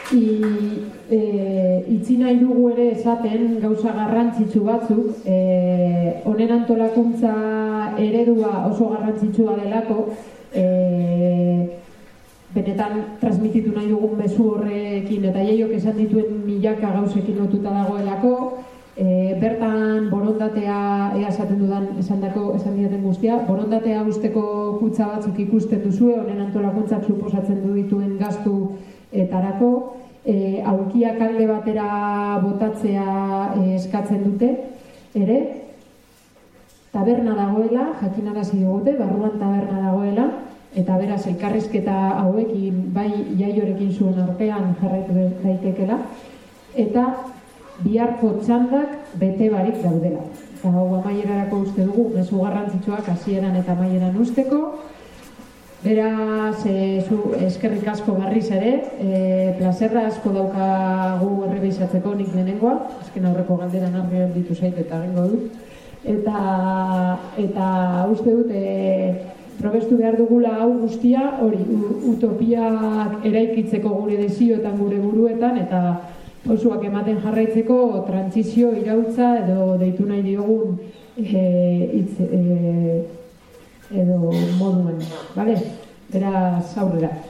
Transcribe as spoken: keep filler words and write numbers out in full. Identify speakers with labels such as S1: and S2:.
S1: E, itzi nahi dugu ere esaten gauza garrantzitsu batzuk, e, honen antolakuntza eredua oso garrantzitsua delako, e, benetan transmititu nahi dugun mezu horrekin eta jaiok esan dituen milaka gauzekin lotuta dagoelako, e, bertan borondatea ea esaten dudan esan dako, esan diaten guztia, borondatea usteko kutsa batzuk ikusten duzue, honen antolakuntzak suposatzen du dituen gastu etarako, e, aulkiak alde batera botatzea e, eskatzen dute, ere, taberna dagoela, jakinarazi digute, barruan taberna dagoela, eta beraz elkarrizketa hauekin, bai jaiorekin zuen artean jarraitu daitekela, eta biharko txandak bete barik daudela. Eta hau amaierarako uste dugu, mezu garrantzitsuak hasieran eta amaieran usteko. Beraz, e, zu, eskerrik asko barriz ere, e, plazerra asko daukagu errebisatzeko nik lehenengoa, azken aurreko galderan argi ditu zait eta egingo dut. Eta, eta uste dut, e, probestu behar dugula hau guztia, hori, utopiak eraikitzeko gure desioetan, gure buruetan, eta pausuak ematen jarraitzeko trantsizio iraultza edo deitu nahi diogun e, itz, e, edo moduen, bale? Beraz, aurrera.